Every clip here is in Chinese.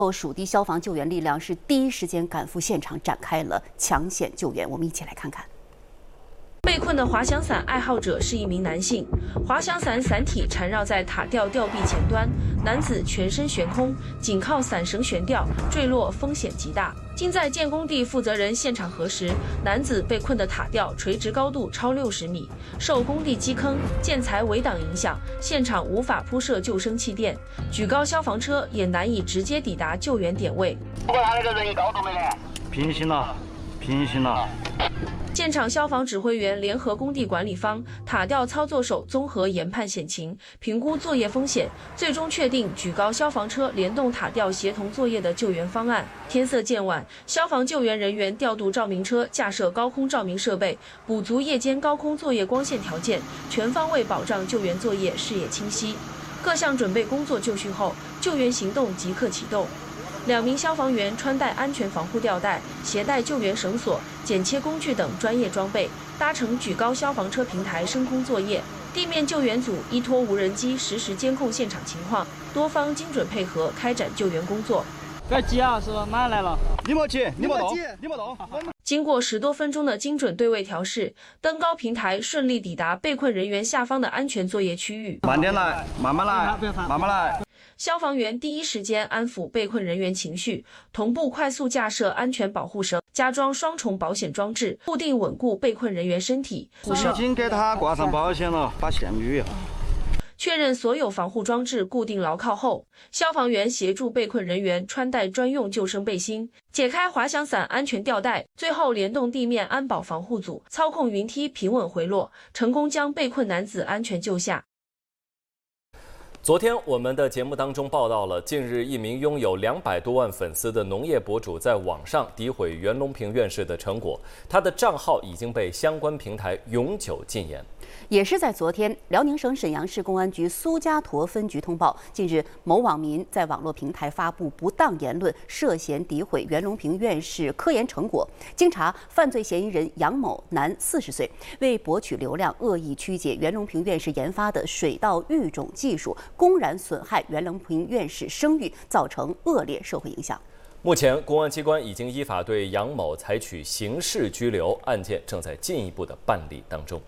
后，蜀地消防救援力量是第一时间赶赴现场，展开了抢险救援。我们一起来看看。 被困的滑翔伞爱好者是一名男性，滑翔伞伞体缠绕在塔吊吊臂前端，男子全身悬空，仅靠伞绳悬吊，坠落风险极大。经在建工地负责人现场核实，男子被困的塔吊垂直高度超60米，受工地基坑、建材围挡影响，现场无法铺设救生气垫，举高消防车也难以直接抵达救援点位。 不管他那个人高度没得， 平行了，平行了。 现场消防指挥员联合工地管理方、塔吊操作手综合研判险情，评估作业风险，最终确定举高消防车联动塔吊协同作业的救援方案。天色渐晚，消防救援人员调度照明车，架设高空照明设备，补足夜间高空作业光线条件，全方位保障救援作业视野清晰。各项准备工作就绪后，救援行动即刻启动。 2名消防员穿戴安全防护吊带，携带救援绳索、剪切工具等专业装备，搭乘举高消防车平台升空作业。地面救援组依托无人机实时监控现场情况，多方精准配合开展救援工作。 该急啊，是吧？马上来了。 你莫急，你莫动，你莫动。 经过10多分钟的精准对位调试，登高平台顺利抵达被困人员下方的安全作业区域。 慢点来，慢慢来，慢慢来。 消防员第一时间安抚被困人员情绪，同步快速架设安全保护绳，加装双重保险装置，固定稳固被困人员身体。 已经给他挂上保险了，把线捋一下。 确认所有防护装置固定牢靠后，消防员协助被困人员穿戴专用救生背心，解开滑翔伞安全吊带，最后联动地面安保防护组，操控云梯平稳回落，成功将被困男子安全救下。 昨天，我们的节目当中报道了，近日一名拥有200多万粉丝的农业博主在网上诋毁袁隆平院士的成果，他的账号已经被相关平台永久禁言。 也是在昨天，辽宁省沈阳市公安局苏家沱分局通报，近日某网民在网络平台发布不当言论，涉嫌诋毁袁隆平院士科研成果。经查，犯罪嫌疑人杨某，男，40岁，为博取流量，恶意曲解袁隆平院士研发的水稻育种技术，公然损害袁隆平院士声誉，造成恶劣社会影响。 目前，公安机关已经依法对杨某采取刑事拘留，案件正在进一步的办理当中。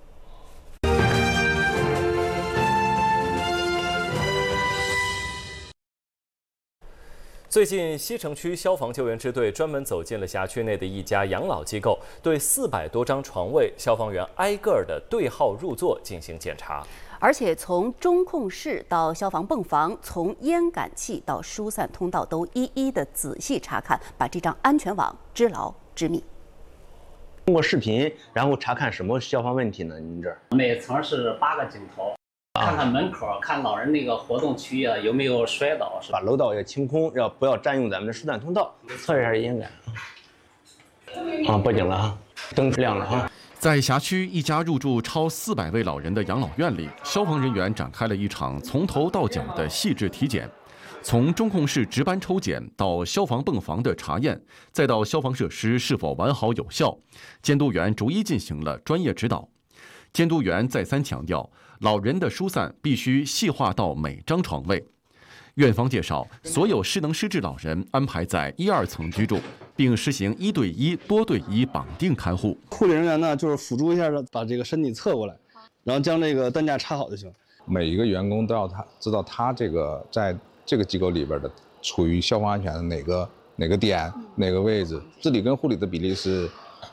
最近，西城区消防救援支队专门走进了辖区内的一家养老机构，对400多张床位，消防员挨个的对号入座进行检查。 而且从中控室到消防泵房，从烟感器到疏散通道，都一一的仔细查看，把这张安全网织牢织密。 通过视频，然后查看什么消防问题呢？您这儿每层是8个镜头。 看看门口，看老人那个活动区域啊有没有摔倒， 把楼道也清空，不要占用咱们的疏散通道。测一下烟感。报警了哈，灯亮了哈。 在辖区一家入住超400位老人的养老院里，消防人员展开了一场从头到脚的细致体检，从中控室值班抽检到消防泵房的查验，再到消防设施是否完好有效，监督员逐一进行了专业指导。监督员再三强调，老人的疏散必须细化到每张床位。院方介绍，所有失能失智老人安排在1、2层居住，并实行1对1、多对1绑定看护。 护理人员呢，就是辅助一下，把这个身体侧过来，然后将这个担架插好就行。 每一个员工都要知道他这个在这个机构里边的处于消防安全的哪个点、哪个位置。自理跟护理的比例是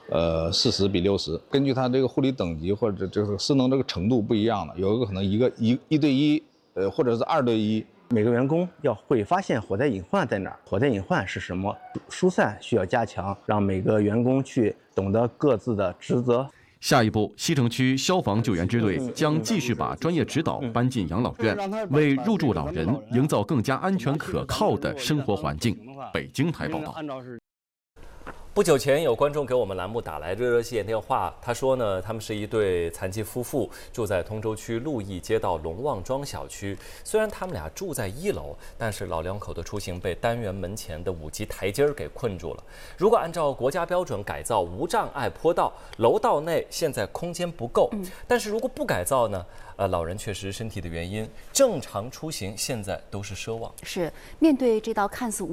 ，40比60，根据他这个护理等级或者这个失能这个程度不一样的，有一个可能一对1，或者是2对1。 每个员工要会发现火灾隐患在哪儿，火灾隐患是什么，疏散需要加强，让每个员工去懂得各自的职责。 下一步，西城区消防救援支队将继续把专业指导搬进养老院，为入住老人营造更加安全可靠的生活环境。北京台报道。 不久前，有观众给我们栏目打来热线电话，他说呢，他们是一对残疾夫妇，住在通州区鹿邑街道龙旺庄小区。虽然他们俩住在1楼，但是老两口的出行被单元门前的5级台阶给困住了。如果按照国家标准改造无障碍坡道，楼道内现在空间不够。但是如果不改造呢？老人确实身体的原因，正常出行现在都是奢望。 是面对这道看似无